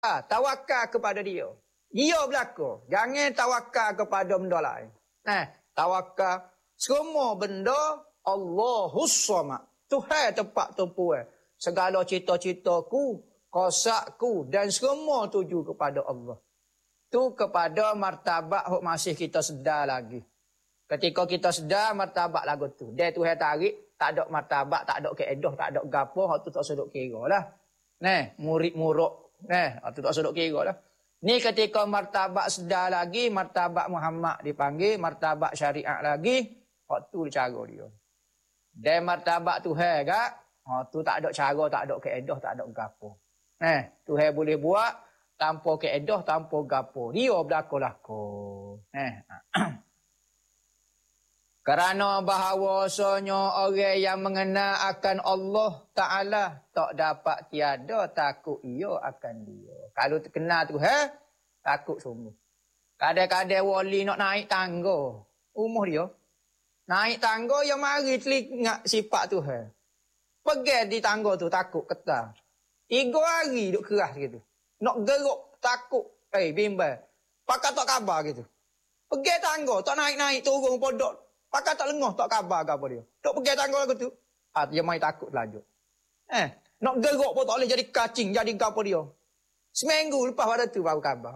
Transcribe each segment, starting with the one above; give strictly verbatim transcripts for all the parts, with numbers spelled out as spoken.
tawakal kepada dia. Dia berlaku. Jangan tawakal kepada benda lain. Nah, tawakal semua benda Allahus Samad. Tuhan tempat tumpuan. Segala cita-citaku, qasakku dan semua tuju kepada Allah. Tu kepada martabat hok masih kita sedar lagi. Ketika kita sedar martabat lagu tu. Dia Tuhan tarik, tak ada martabat, tak ada keedah, tak ada gapo, hok tu tak sedok kira lah. Nah, murid muruk. Nah, hok tu tak sedok kira lah. Ni ketika martabat sedar lagi, martabat Muhammad dipanggil, martabat syariat lagi, hok tu cara dia. Dan martabat Tuhan kak, hok tu tak ada cara, tak ada keedah, tak ada gapo. Nah, Tuhan boleh buat tanpa keedah, tanpa gapo. Dia berlaku-laku. Nah. Kerana bahawasanya orang yang mengenal akan Allah Ta'ala tak dapat tiada takut ia akan dia. Kalau terkenal Tuhan, takut sungguh. Kadang-kadang wali nak naik tangga, umur dia. Naik tangga yang mari telinga sifat Tuhan. Pergi di tangga tu takut ketar. Tiga hari duk keras gitu. Nak geruk takut. Eh bimbang. Pakai tak khabar gitu. Pergi tangga tak naik-naik turun podok. Pakai tak lengah, tak khabar ke apa dia. Tak pergi tangga lagu tu. Ah, dia main takut lanjut. Eh, nak gerok pun tak boleh jadi kacing, jadi apa dia. Seminggu lepas pada tu baru khabar.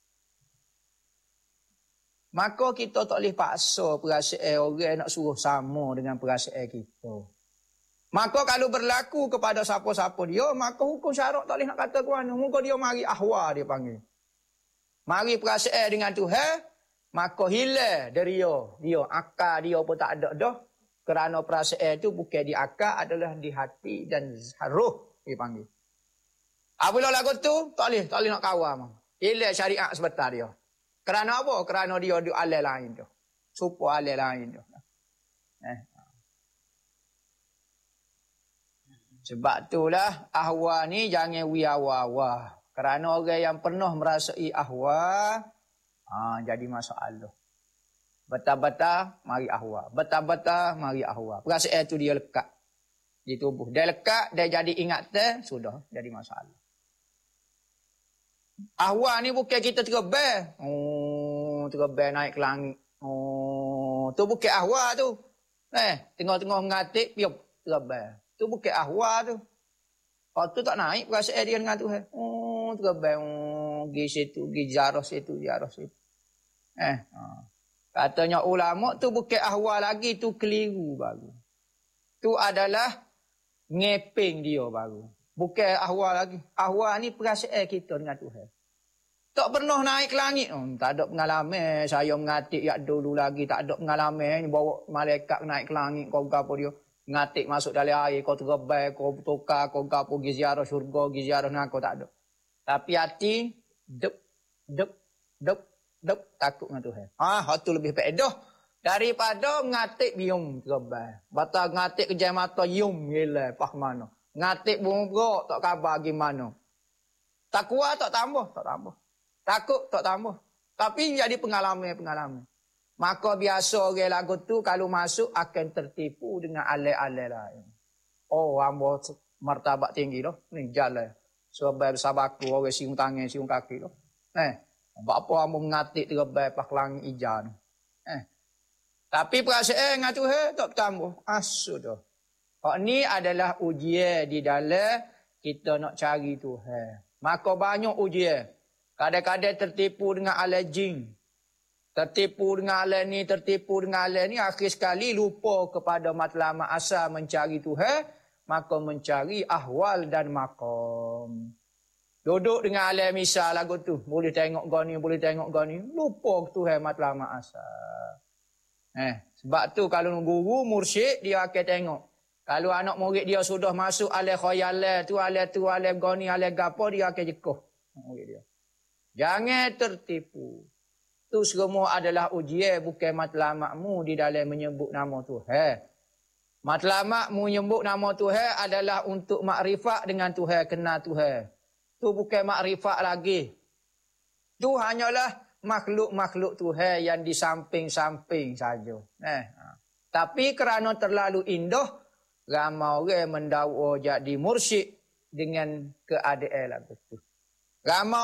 Maka kita tak boleh paksa perasaan orang nak suruh sama dengan perasaan kita. Maka kalau berlaku kepada siapa-siapa dia, maka hukum syarak tak boleh nak kata ke mana. Muka dia mari ahwa dia panggil. Mari perasaan dengan Tuhan. Maka hilang dari dia. Dia akal dia pun tak ada dah. Kerana perasaan itu bukan di akal, adalah di hati dan roh dipanggil. Apabila lagu tu, tak boleh, tak boleh nak kawal. Hilang syariat sebentar dia. Kerana apa? Kerana dia di alai lain tu. Supo alai lain tu. Eh. Sebab itulah ahwa ni jangan wiawa-wa. Kerana orang yang pernah merasai ahwa, ah, jadi masalah. Betul-betul mari ahwa. Betul-betul mari ahwa. Perasaan itu dia lekat di tubuh. Dia lekat, dia jadi ingatan, sudah jadi masalah. Ahwa ni bukan kita terbang. Oh, terbang naik ke langit. Oh, tu bukan ahwa tu. Eh, tengah-tengah mengatik, piup, terbang. Tu bukan ahwa tu. Kalau tu tak naik perasaan dia dengan Tuhan. Oh, terbang. Oh, pergi situ, pergi jarah situ, jarah situ. Eh, ha. Katanya ulama tu bukan ahwa lagi, tu keliru baru. Tu adalah ngeping dia baru. Bukan ahwa lagi. Ahwa ni perasaan kita dengan Tuhan. Tak pernah naik ke langit. Oh, tak ada pengalaman. Saya mengatik yak dulu lagi. Tak ada pengalaman. Bawa malaikat naik ke langit. Kau gapo dia. Ngatik masuk dalam air. Kau terbaik. Kau tukar. Kau gapo. Pergi ziarah syurga. Pergi ziarah neraka. Tak ada. Tapi hati. Dep. Dep. Dep. Dep. Takut dengan Tuhan. Ah, ha, tu lebih pedah. Daripada ngatik bium terbaik. Batal ngatik kejam mata. Yum. Gila. Pah mana. Ngatik bungkuk. Tak khabar gimana. Tak kuat. Tak tambah. Tak tambah. Takut tak tambah. Tapi jadi pengalaman-pengalaman. Maka biasa orang lagu tu kalau masuk akan tertipu dengan alai-alai lain. Oh, hamba martabat tinggi dah. Ni jalan. Sebab sabaku orang siung tangan, siung kaki dah. Eh, apa hamba mengatik terbaik pak langit ijan. Eh. Tapi perasaan dengan Tuhan tak tambah. Asu dah. Hak ni adalah ujian di dalam kita nak cari Tuhan. Maka banyak ujian. Kadang-kadang tertipu dengan alai jin. Tertipu dengan alai ni, tertipu dengan alai ni. Akhir sekali lupa kepada matlamat asal mencari Tuhan. Maka mencari ahwal dan makom. Duduk dengan alai misal lagu tu. Boleh tengok gani, boleh tengok gani. Lupa Tuhan matlamat asal. Eh, sebab tu kalau guru mursyid dia akan tengok. Kalau anak murid dia sudah masuk alai khayalan tu, alai tu, alai gani, alai gapo, dia akan jekuh. Murid dia. Jangan tertipu. Itu semua adalah ujian bukan matlamatmu di dalam menyebut nama Tuhan. Matlamatmu menyebut nama Tuhan adalah untuk makrifat dengan Tuhan, kenal Tuhan. Itu bukan makrifat lagi. Itu hanyalah makhluk-makhluk Tuhan yang di samping-samping saja. Eh, ha. Tapi kerana terlalu indah, ramai orang mendakwa jadi mursyid dengan keadaan lagu itu. Ramai